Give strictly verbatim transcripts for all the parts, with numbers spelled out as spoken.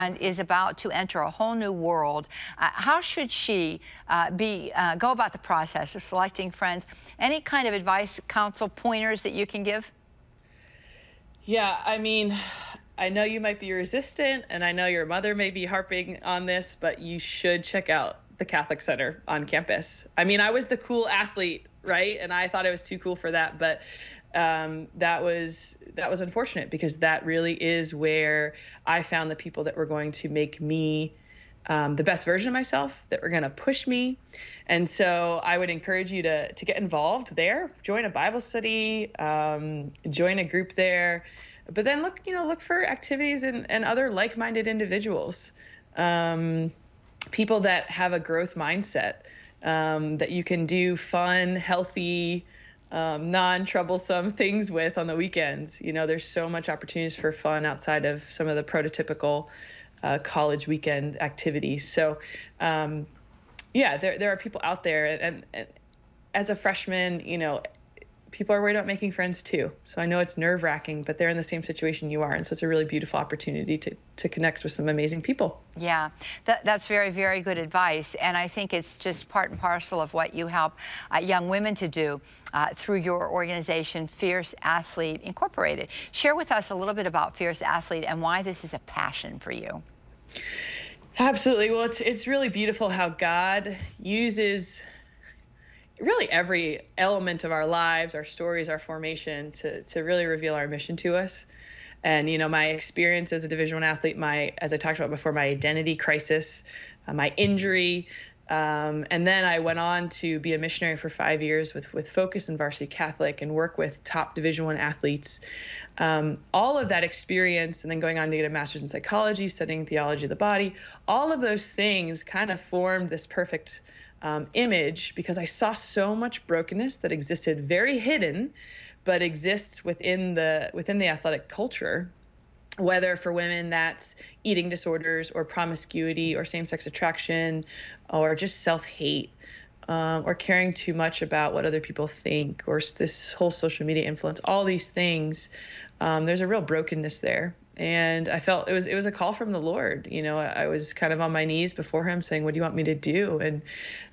and is about to enter a whole new world, uh, how should she uh, be uh, go about the process of selecting friends? Any kind of advice, counsel, pointers that you can give? Yeah, I mean, I know you might be resistant, and I know your mother may be harping on this, but you should check out the Catholic Center on campus. I mean, I was the cool athlete, right? And I thought I was too cool for that, but um, that was that was unfortunate because that really is where I found the people that were going to make me um, the best version of myself, that were going to push me. And so I would encourage you to to get involved there, join a Bible study, um, join a group there, but then look, you know, look for activities and, and other like-minded individuals, um, people that have a growth mindset, um, that you can do fun, healthy, um, non-troublesome things with on the weekends. You know, there's so much opportunities for fun outside of some of the prototypical uh, college weekend activities. So, um, yeah, there there are people out there, and, and as a freshman, you know, people are worried about making friends too. So I know it's nerve-wracking, but they're in the same situation you are, and so it's a really beautiful opportunity to to connect with some amazing people. Yeah, that, that's very, very good advice, and I think it's just part and parcel of what you help uh, young women to do uh, through your organization, Fierce Athlete Incorporated. Share with us a little bit about Fierce Athlete and why this is a passion for you. Absolutely. Well, it's it's really beautiful how God uses really every element of our lives, our stories, our formation to to really reveal our mission to us. And, you know, my experience as a Division One athlete, my, as I talked about before, my identity crisis, uh, my injury, um, and then I went on to be a missionary for five years with with Focus and Varsity Catholic and work with top Division One athletes. Um, all of that experience, and then going on to get a master's in psychology, studying theology of the body, all of those things kind of formed this perfect um, image because I saw so much brokenness that existed very hidden, but exists within the within the athletic culture, whether for women that's eating disorders or promiscuity or same-sex attraction or just self-hate, um, or caring too much about what other people think, or this whole social media influence, all these things. Um, there's a real brokenness there. And I felt it was it was a call from the Lord. You know, I, I was kind of on my knees before him saying, what do you want me to do? And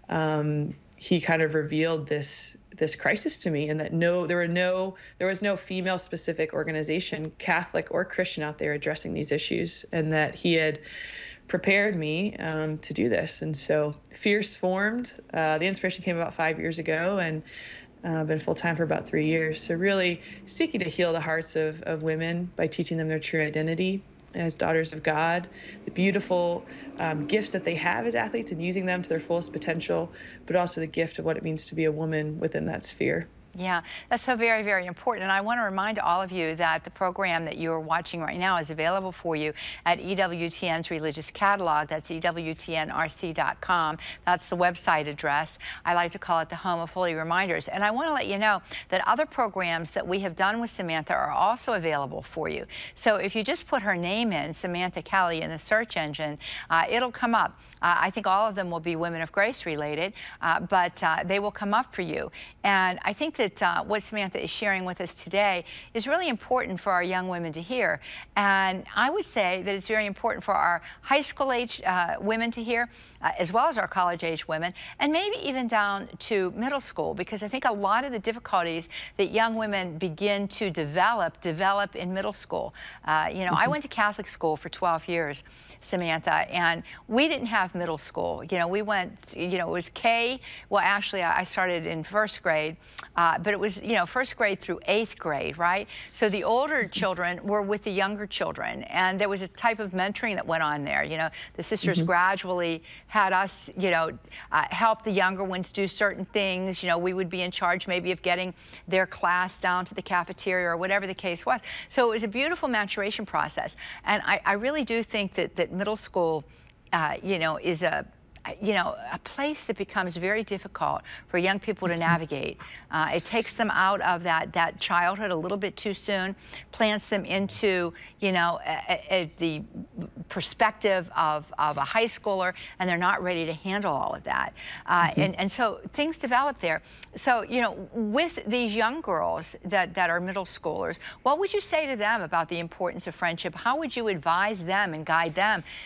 um, he kind of revealed this this crisis to me, and that no, there were no, there was no female specific organization, Catholic or Christian, out there addressing these issues, and that he had prepared me um, to do this. And so Fierce formed. Uh, the inspiration came about five years ago, and uh, been full time for about three years. So really seeking to heal the hearts of of women by teaching them their true identity as daughters of God, the beautiful um, gifts that they have as athletes and using them to their fullest potential, but also the gift of what it means to be a woman within that sphere. Yeah, that's so very, very important. And I want to remind all of you that the program that you're watching right now is available for you at E W T N's Religious Catalog. That's E W T N R C dot com. That's the website address. I like to call it the home of holy reminders. And I want to let you know that other programs that we have done with Samantha are also available for you. So if you just put her name in, Samantha Kelly, in the search engine, uh, it'll come up. Uh, I think all of them will be Women of Grace related, uh, but uh, they will come up for you. And I think that uh, what Samantha is sharing with us today is really important for our young women to hear. And I would say that it's very important for our high school age uh, women to hear, uh, as well as our college age women, and maybe even down to middle school, because I think a lot of the difficulties that young women begin to develop, develop in middle school. Uh, you know, I went to Catholic school for twelve years, Samantha, and we didn't have middle school. You know, we went, you know, it was K, well, actually, I started in first grade, uh, but it was, you know, first grade through eighth grade, right? So the older children were with the younger children, and there was a type of mentoring that went on there. You know, the sisters mm-hmm. gradually had us, you know, uh, help the younger ones do certain things. You know, we would be in charge maybe of getting their class down to the cafeteria or whatever the case was. So it was a beautiful maturation process. And I, I really do think that, that middle school, uh, you know, is a, you know, a place that becomes very difficult for young people to navigate. Uh, it takes them out of that that childhood a little bit too soon, plants them into, you know, a, a, the perspective of, of a high schooler, and they're not ready to handle all of that. Uh, mm-hmm. and, and so things develop there. So, you know, with these young girls that, that are middle schoolers, what would you say to them about the importance of friendship? How would you advise them and guide them